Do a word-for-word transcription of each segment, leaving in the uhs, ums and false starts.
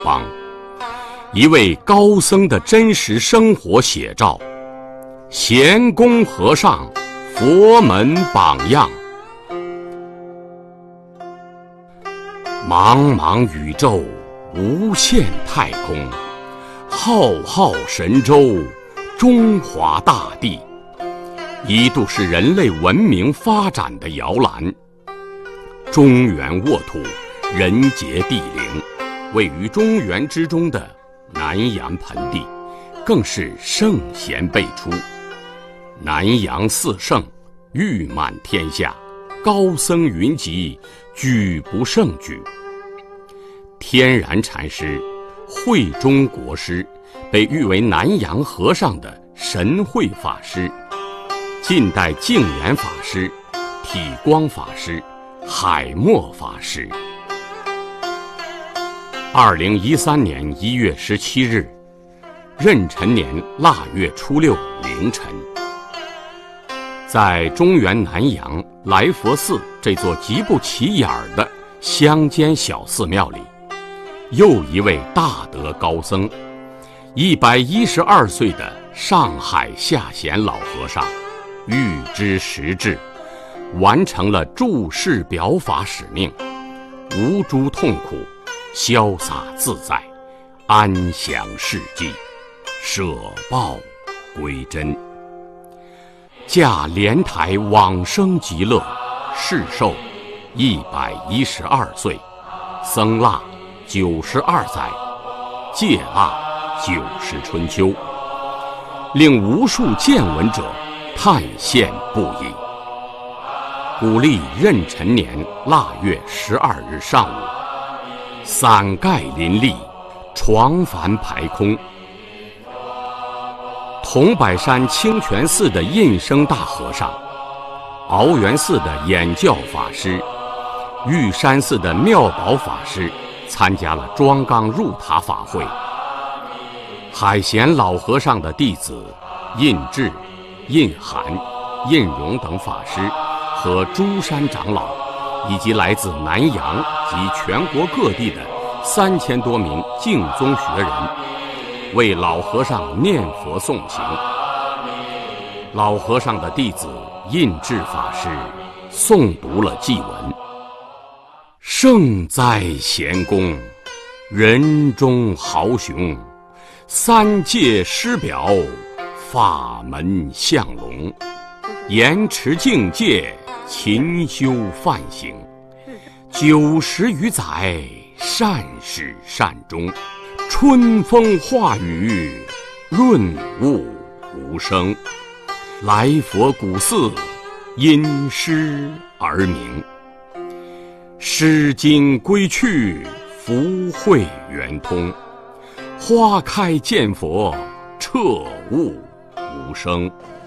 邦，一位高僧的真实生活写照，贤公和尚，佛门榜样。茫茫宇宙，无限太空，浩浩神州，中华大地，一度是人类文明发展的摇篮。中原沃土，人杰地灵，位于中原之中的南阳盆地，更是圣贤辈出。南阳四圣，誉满天下，高僧云集，举不胜举。天然禅师、慧中国师，被誉为南阳和尚的神会法师，近代净言法师、体光法师、海默法师。二零一三年一月十七日，壬辰年腊月初六凌晨，在中原南阳来佛寺这座极不起眼的乡间小寺庙里，又一位大德高僧，一百一十二岁的上海下贤老和尚，预知时至，完成了注释表法使命，无诸痛苦，潇洒自在，安详世际，舍报归真。驾莲台往生极乐，世寿一百一十二岁，僧腊九十二载，戒腊九十春秋，令无数见闻者叹羡不已。古历壬辰年腊月十二日上午，伞盖林立，床幡排空。桐柏山清泉寺的印生大和尚，鳌源寺的演教法师，玉山寺的妙宝法师参加了庄纲入塔法会。海贤老和尚的弟子印智、印涵、印荣等法师和诸山长老，以及来自南阳及全国各地的三千多名净宗学人，为老和尚念佛诵行。老和尚的弟子印智法师诵读了祭文：圣哉贤公，人中豪雄，三界师表，法门相龙，严持境界，勤修梵行，九十余载，善始善终，春风化雨，润物无声。来佛古寺，因诗而名。诗经归去，福慧圆通。花开见佛，彻悟无声。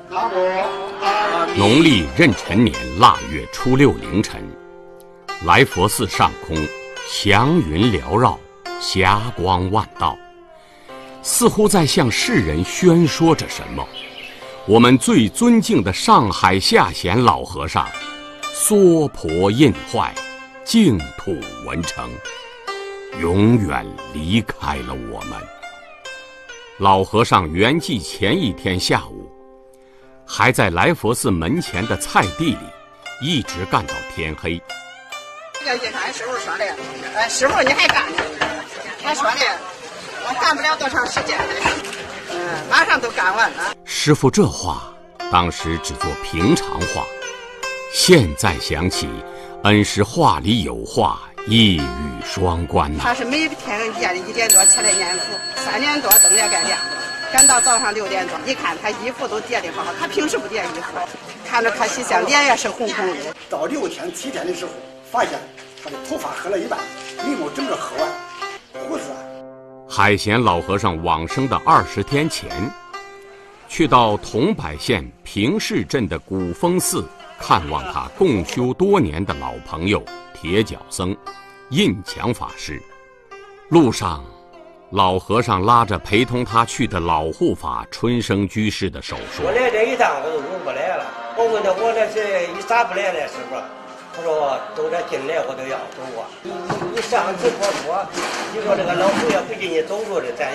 农历壬辰年腊月初六凌晨，来佛寺上空祥云缭绕，霞光万道，似乎在向世人宣说着什么。我们最尊敬的上海下贤老和尚娑婆印坏，净土文成，永远离开了我们。老和尚圆寂前一天下午，还在来佛寺门前的菜地里一直干到天黑。 这个俺师傅说的，呃，师傅你还干呢？他说的，我干不了多长时间的，嗯，马上都干完了。 师傅这话当时只做平常话，现在想起，恩师话里有话，一语双关呐、啊。 他是每天夜里一点多起来念佛，三点多灯也该亮了，赶到早上六点多，一看他衣服都叠得好，他平时不叠衣服，看着他洗相，脸也是红红的。 到六天七天的时候，发现他的头发黑了一半，眉毛整个黑完，胡子。 海贤老和尚往生的二十天前，去到桐柏县平市镇的古峰寺看望他共修多年的老朋友铁脚僧印强法师。路上，老和尚拉着陪同他去的老护法春生居士的手说：“ 我来这一趟我就入不来了。我问他，我这是一咋不来了，师傅？ 他说走这进来我都要走啊。你你你上次我说，你说这个老头也不给你走着的，咱